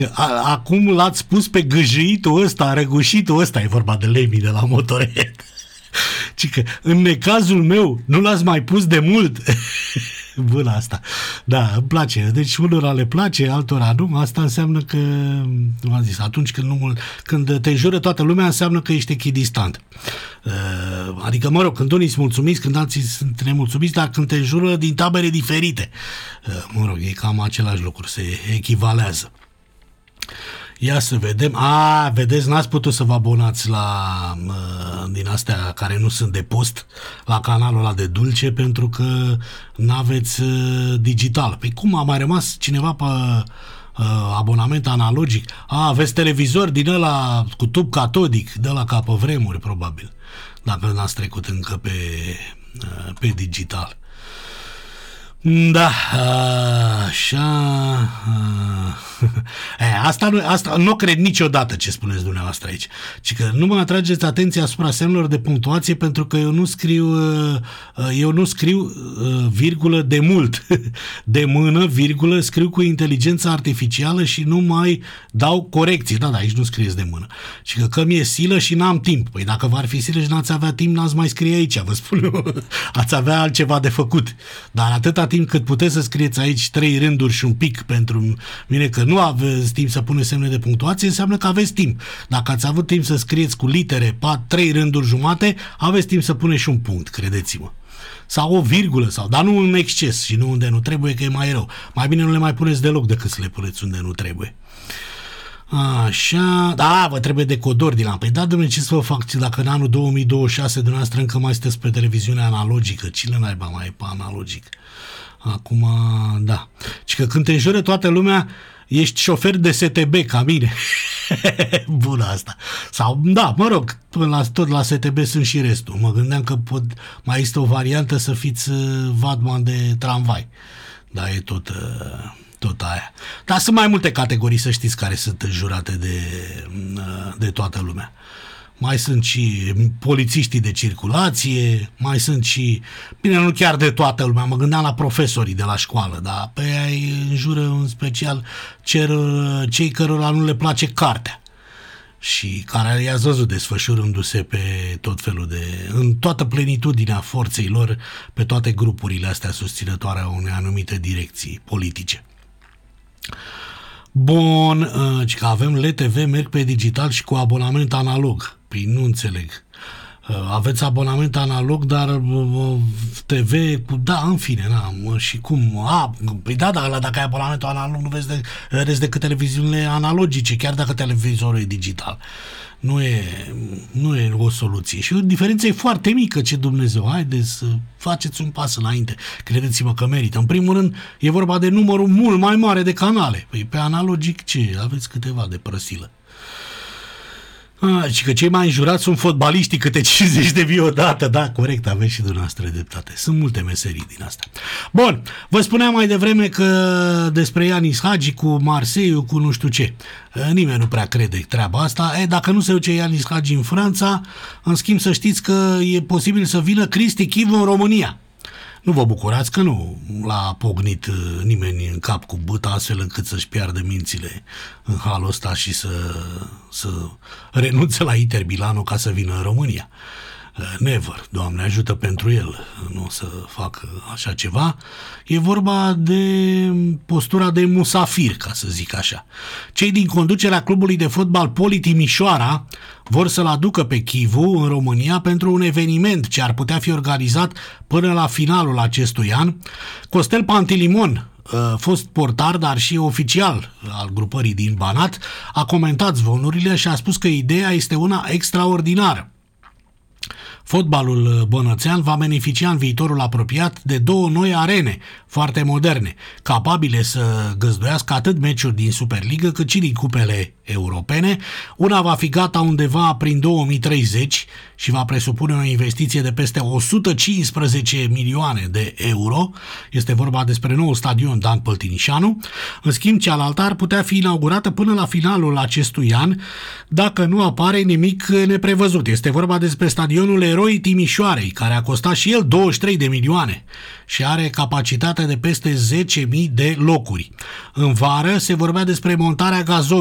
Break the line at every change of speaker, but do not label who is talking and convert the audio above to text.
Acum l-ați pus pe gâjâitul ăsta, răgușitul ăsta, e vorba de Lemmy de la Motorhead. Cică, în necazul meu, nu l-ați mai pus de mult. Bună asta. Da, îmi place. Deci unora le place, altora nu. Asta înseamnă că, cum am zis, atunci când te înjură toată lumea, înseamnă că ești echidistant. Adică, mă rog, când unii sunt mulțumiți, când alții sunt nemulțumiți, dar când te înjură din tabere diferite. Mă rog, e cam același lucru, se echivalează. Ia să vedem. Vedeți, n-ați putut să vă abonați la din astea care nu sunt de post, la canalul ăla de Dulce, pentru că n-aveți digital. Păi cum a mai rămas cineva pe abonament analogic? Aveți televizor din ăla cu tub catodic, de la ca pe vremuri, probabil, dacă n-ați trecut încă pe digital. Da, așa. Asta nu cred niciodată ce spuneți dumneavoastră aici. Ci că nu mă atrageți atenția asupra semnelor de punctuație, pentru că eu nu scriu virgulă de mult. De mână, virgulă, scriu cu inteligență artificială și nu mai dau corecții. Da, aici nu scrieți de mână. Și că mi-e silă și n-am timp. Păi dacă v-ar fi silă și n-ați avea timp, n-ați mai scrie aici, vă spun eu. Ați avea altceva de făcut. Dar atâta timp cât puteți să scrieți aici 3 rânduri și un pic pentru mine că nu aveți timp să puneți semne de punctuație, înseamnă că aveți timp. Dacă ați avut timp să scrieți cu litere 3 rânduri jumate, aveți timp să puneți și un punct, credeți-mă. Sau o virgulă, dar nu în exces și nu unde nu trebuie, că e mai rău. Mai bine nu le mai puneți deloc decât să le puneți unde nu trebuie. Așa, vă trebuie decodor din la. Păi dom'le, ce să vă fac dacă în anul 2026 dumneavoastră încă mai sunteți pe televiziune analogică? Cine naiba mai e pe analogic? Acum, da. Și că când te înjură toată lumea, ești șofer de STB ca mine. Bună asta. Sau, da, mă rog, tot la STB sunt și restul. Mă gândeam că mai este o variantă să fiți vadman de tramvai. Da, e tot aia. Dar sunt mai multe categorii, să știți, care sunt înjurate de toată lumea. Mai sunt și polițiștii de circulație, mai sunt și, bine, nu chiar de toată lumea, mă gândeam la profesorii de la școală, dar pe aia îi înjură în special cei cărora nu le place cartea și care i-ați văzut desfășurându-se pe tot felul în toată plenitudinea forței lor, pe toate grupurile astea susținătoare a unei anumite direcții politice. Bun, că avem LTV, merg pe digital și cu abonament analog. Păi nu înțeleg. Aveți abonament analog, dar TV, în fine, și cum? Păi dar dacă ai abonamentul analog, nu vezi decât televiziunile analogice, chiar dacă televizorul e digital. Nu e o soluție. Și diferența e foarte mică, ce Dumnezeu. Haideți să faceți un pas înainte. Credeți-mă că merită. În primul rând, e vorba de numărul mult mai mare de canale. Păi pe analogic ce? Aveți câteva de prăsilă. Și că cei mai înjurați sunt fotbaliștii, câte 50 de mii odată. Da, corect, aveți și dumneavoastră dreptate. Sunt multe meserii din asta. Bun, vă spuneam mai devreme că despre Ianis Hagi cu Marseille, cu nu știu ce. Nimeni nu prea crede treaba asta. Dacă nu se duce Ianis Hagi în Franța, în schimb să știți că e posibil să vină Cristi Chivu în România. Nu vă bucurați că nu l-a pognit nimeni în cap cu bâta astfel încât să-și piardă mințile în halul ăsta și să renunțe la Inter Milano ca să vină în România. Never, Doamne ajută pentru el, nu o să facă așa ceva. E vorba de postura de musafir, ca să zic așa. Cei din conducerea clubului de fotbal Poli Timișoara vor să-l aducă pe Chivu în România pentru un eveniment ce ar putea fi organizat până la finalul acestui an. Costel Pantilimon, fost portar, dar și oficial al grupării din Banat, a comentat zvonurile și a spus că ideea este una extraordinară. Fotbalul bănățean va beneficia în viitorul apropiat de 2 noi arene foarte moderne, capabile să găzduiască atât meciuri din Superligă cât și din cupele europene. Una va fi gata undeva prin 2030 și va presupune o investiție de peste 115 milioane de euro. Este vorba despre nou stadion Dan Păltinișanu. În schimb, cealaltă ar putea fi inaugurată până la finalul acestui an, dacă nu apare nimic neprevăzut. Este vorba despre stadionul Eroi Timișoarei, care a costat și el 23 de milioane și are capacitate de peste 10.000 de locuri. În vară se vorbea despre montarea gazonului